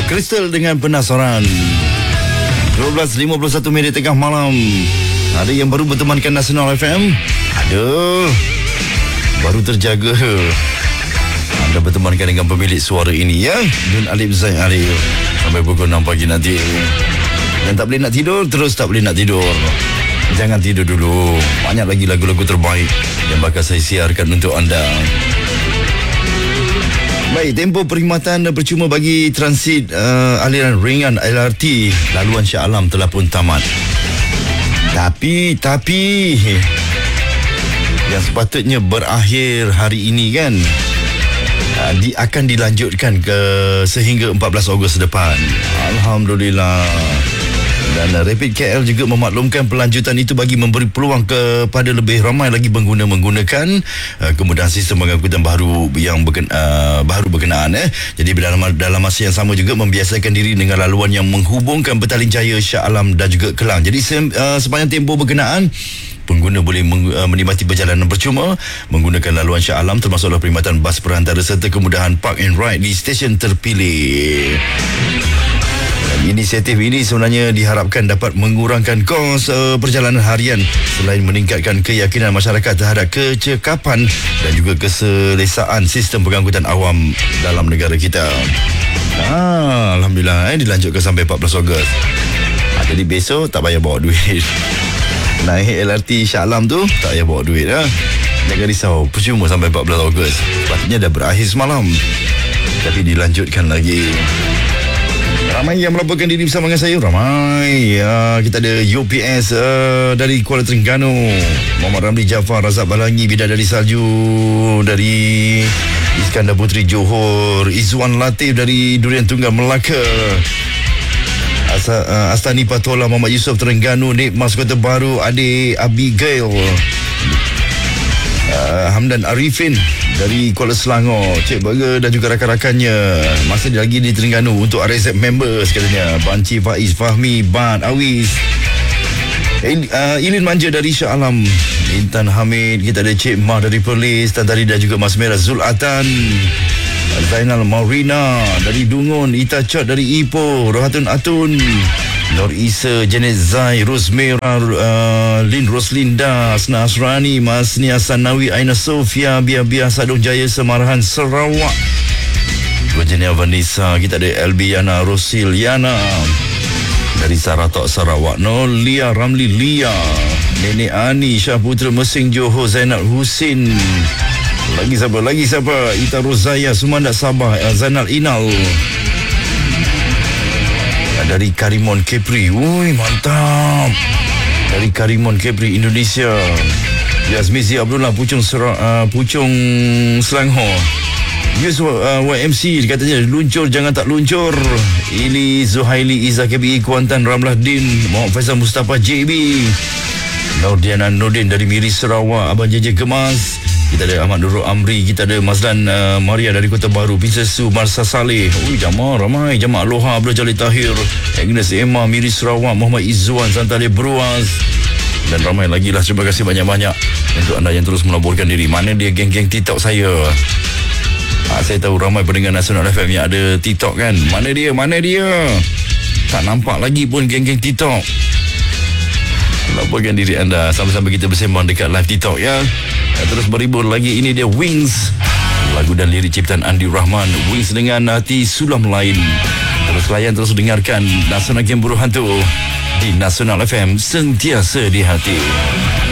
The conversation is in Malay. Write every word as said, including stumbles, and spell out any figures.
Crystal dengan Penasaran. dua belas lima puluh satu minit tengah malam. Ada yang baru bertemankan Nasional F M? Ada. Baru terjaga. Anda bertemankan dengan pemilik suara ini, ya, Dun Alif Zain Alif, sampai pukul enam pagi nanti. Yang tak boleh nak tidur, terus tak boleh nak tidur. Jangan tidur dulu. Banyak lagi lagu-lagu terbaik yang bakal saya siarkan untuk anda. Baik, tempoh perkhidmatan percuma bagi transit uh, aliran ringan L R T laluan Shah Alam telah pun tamat. Tapi, tapi yang sepatutnya berakhir hari ini kan, uh, di, akan dilanjutkan ke sehingga empat belas Ogos depan. Alhamdulillah. Dan uh, Rapid K L juga memaklumkan pelanjutan itu bagi memberi peluang kepada lebih ramai lagi pengguna menggunakan uh, kemudahan sistem pengangkutan baru yang berken, uh, baru berkenaan. Eh. Jadi dalam, dalam masa yang sama juga membiasakan diri dengan laluan yang menghubungkan Petaling Jaya, Shah Alam dan juga Kelang. Jadi se, uh, sepanjang tempoh berkenaan, pengguna boleh meng, uh, menikmati perjalanan percuma menggunakan laluan Shah Alam, termasuklah perkhidmatan bas perantara serta kemudahan park and ride di stesen terpilih. Inisiatif ini sebenarnya diharapkan dapat mengurangkan kos uh, perjalanan harian selain meningkatkan keyakinan masyarakat terhadap kecekapan dan juga keselesaan sistem pengangkutan awam dalam negara kita. Ah, Alhamdulillah, eh, dilanjutkan sampai empat belas Ogos. Ah, jadi besok tak payah bawa duit. Naik L R T Shah Alam tu tak payah bawa duit. Ha? Jangan risau, percuma sampai empat belas Ogos. Sepatutnya dah berakhir semalam, tapi dilanjutkan lagi. Ramai yang melaporkan diri bersama dengan saya. Ramai. Uh, kita ada U P S uh, dari Kuala Terengganu, Muhammad Ramli Jaafar, Razak Balangi, Bidadari Salju dari Iskandar Puteri Johor, Izzuan Latif dari Durian Tunggal Melaka, Asa, uh, Astani Patola, Muhammad Yusof Terengganu, Nik Mas Kota Baru, Ade Abigail, uh, Hamdan Arifin dari Kuala Selangor, Cik Burger dan juga rakan-rakannya masih lagi di Terengganu untuk R S Z members katanya. Banci Faiz, Fahmi, Ban, Awis, Il, uh, Ilin Manja dari Shah Alam, Intan Hamid, kita ada Cik Mah dari Perlis, Tan Tari dan juga Mas Merah Zulatan, Zainal Maurina dari Dungun, Ita Chot dari Ipoh, Rohatun Atun, Nur Isa, Janet Zai, Rosmera, uh, Lin Roslinda, Asna Asrani, Mas Nia Sanawi, Aina Sofia, Bia-Bia Sadung Jaya, Semarahan Sarawak, Virginia Vanessa, kita ada Elbiana Rosiliana dari Saratok Sarawak, Nolia Ramli Lia, Nenek Ani, Syah Putra Mesing Johor, Zainal Husin, lagi siapa, lagi siapa, Ita Rozaya, Sumandak Sabah, Zainal Inal dari Karimon Kepri. Ui, mantap. Dari Karimon Kepri Indonesia. Yazmizi Abdullah, Puchong Sera, uh, Puchong Selangor. Yes, uh, Y M C katanya luncur jangan tak luncur. Ili Zuhaili, Izzah K B I Kuantan, Ramlah Din, Muhammad Faisal Mustafa J B, Nordiana Nordin dari Miri Sarawak, Abang J J Gemas. Kita ada Ahmad Nurul Amri, kita ada Mazlan uh, Maria dari Kota Baru, Princess Su, Marsa Saleh. Ui, jamaah ramai. Jamaah Aloha, Abdul Jalil Tahir, Agnes Emma, Miri Sarawak, Muhammad Izzuan, Santale Bruaz, dan ramai lagi lah. Terima kasih banyak-banyak untuk anda yang terus melaporkan diri. Mana dia geng-geng TikTok saya? Ha, saya tahu ramai pendengar Nasional F M yang ada TikTok kan. Mana dia? Mana dia? Tak nampak lagi pun geng-geng TikTok. Laporkan diri anda sambil-sambil kita bersembang dekat live TikTok, ya. Terus berhibur lagi. Ini dia Wings, lagu dan lirik ciptaan Andi Rahman. Wings dengan hati sulam lain. Terus layan, terus dengarkan Nasional Game Buruh Hantu di Nasional F M, sentiasa di hati.